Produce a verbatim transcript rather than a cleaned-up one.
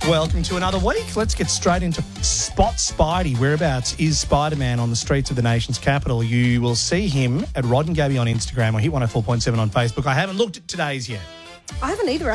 Welcome to another week. Let's get straight into Spot Spidey. Whereabouts is Spider-Man on the streets of the nation's capital? You will see him at Rod and Gabby on Instagram or Hit one oh four point seven on Facebook. I haven't looked at today's yet. I haven't either.